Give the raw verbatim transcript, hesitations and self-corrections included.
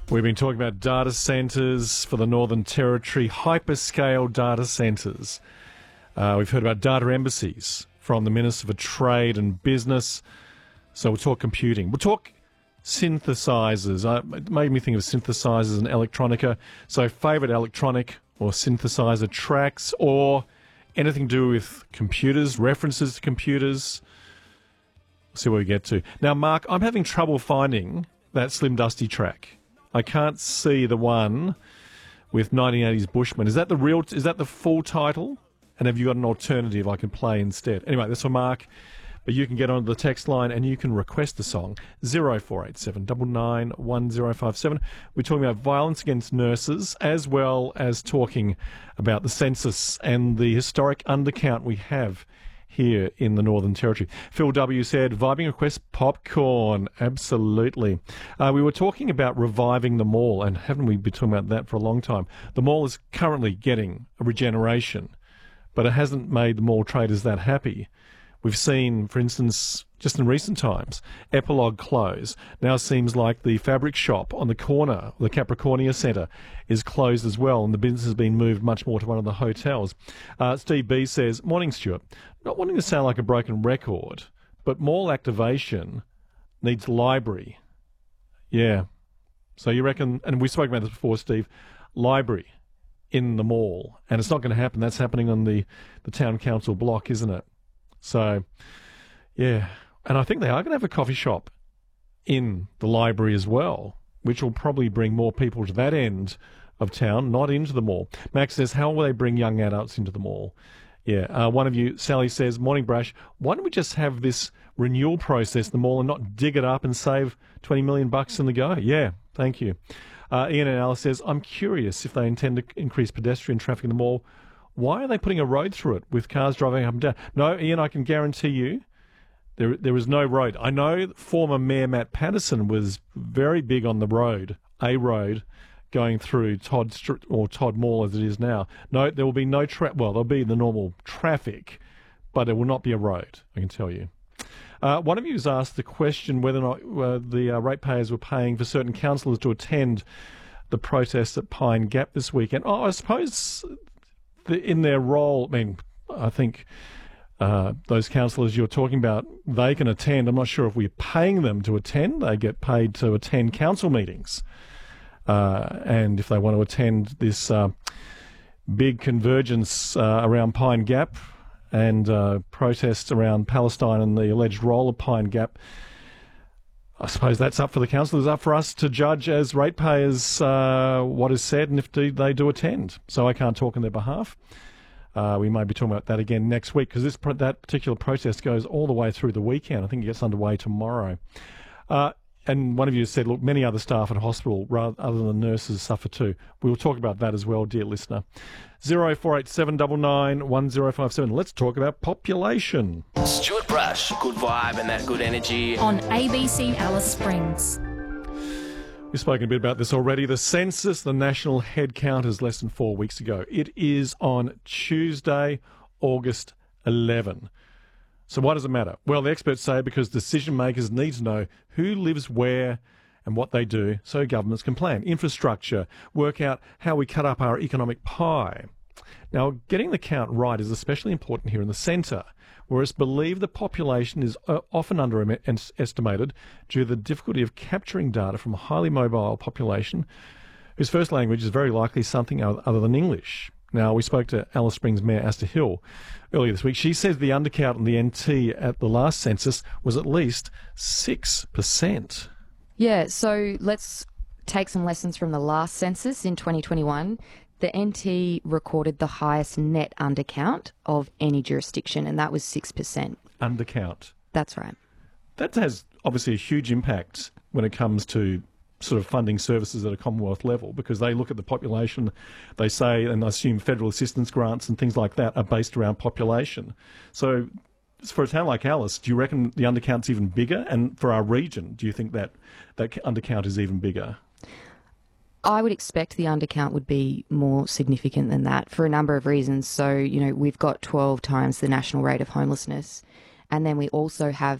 We've been talking about data centres for the Northern Territory, hyperscale data centres. Uh, we've heard about data embassies from the Minister for Trade and Business. So we'll talk computing. We'll talk synthesizers. Uh, it made me think of synthesizers and electronica. So favourite electronic or synthesizer tracks or anything to do with computers, references to computers. See where we get to. Now, Mark, I'm having trouble finding that Slim Dusty track. I can't see the one with nineteen eighties Bushman. Is that the real? Is that the full title? And have you got an alternative I can play instead? Anyway, that's for Mark. But you can get onto the text line and you can request the song. zero four eight seven nine nine one zero five seven. We're talking about violence against nurses as well as talking about the census and the historic undercount we have here in the Northern Territory. Phil W. said, vibing request, popcorn. Absolutely. Uh, we were talking about reviving the mall, and haven't we been talking about that for a long time? The mall is currently getting a regeneration, but it hasn't made the mall traders that happy. We've seen, for instance, just in recent times, Epilogue close. Now it seems like the fabric shop on the corner, the Capricornia Centre, is closed as well, and the business has been moved much more to one of the hotels. Uh, Steve B says, morning, Stuart. Not wanting to sound like a broken record, but mall activation needs library. Yeah. So you reckon, and we spoke about this before, Steve, library in the mall, and it's not going to happen. That's happening on the, the town council block, isn't it? So, yeah. And I think they are going to have a coffee shop in the library as well, which will probably bring more people to that end of town, not into the mall. Max says, how will they bring young adults into the mall? Yeah. Uh, one of you, Sally says, morning, Brash, why don't we just have this renewal process in the mall and not dig it up and save twenty million bucks in the go? Yeah, thank you. Uh, Ian and Alice says, I'm curious if they intend to increase pedestrian traffic in the mall. Why are they putting a road through it with cars driving up and down? No, Ian, I can guarantee you there there is no road. I know former Mayor Matt Patterson was very big on the road, a road, going through Todd Street or Todd Mall as it is now. No, there will be no tra- well, there'll be the normal traffic, but there will not be a road, I can tell you. Uh, one of you has asked the question whether or not uh, the uh, ratepayers were paying for certain councillors to attend the protest at Pine Gap this weekend. Oh, I suppose the, in their role, I mean, I think uh, those councillors you're talking about, they can attend. I'm not sure if we're paying them to attend. They get paid to attend council meetings. Uh, and if they want to attend this uh, big convergence uh, around Pine Gap and uh, protests around Palestine and the alleged role of Pine Gap, I suppose that's up for the councillors, up for us to judge as ratepayers uh, what is said and if they do attend. So I can't talk on their behalf. Uh, we may be talking about that again next week because this pro- that particular protest goes all the way through the weekend. I think it gets underway tomorrow. Uh, And one of you said, look, many other staff at hospital, rather, other than nurses, suffer too. We'll talk about that as well, dear listener. zero four eight seven nine nine one zero five seven. Let's talk about population. Stuart Brush, good vibe and that good energy. On A B C Alice Springs. We've spoken a bit about this already. The census, the national head count, is less than four weeks ago. It is on Tuesday, August eleventh. So why does it matter? Well, the experts say because decision makers need to know who lives where and what they do so governments can plan infrastructure, work out how we cut up our economic pie. Now, getting the count right is especially important here in the centre, where it's believed the population is often underestimated due to the difficulty of capturing data from a highly mobile population whose first language is very likely something other than English. Now, we spoke to Alice Springs Mayor Asta Hill earlier this week. She says the undercount on the N T at the last census was at least six percent. Yeah, so let's take some lessons from the last census in twenty twenty-one. The N T recorded the highest net undercount of any jurisdiction, and that was six percent. Undercount. That's right. That has obviously a huge impact when it comes to sort of funding services at a Commonwealth level, because they look at the population, they say, and I assume federal assistance grants and things like that are based around population. So for a town like Alice, do you reckon the undercount's even bigger? And for our region, do you think that that undercount is even bigger? I would expect the undercount would be more significant than that for a number of reasons. So, you know, we've got twelve times the national rate of homelessness. And then we also have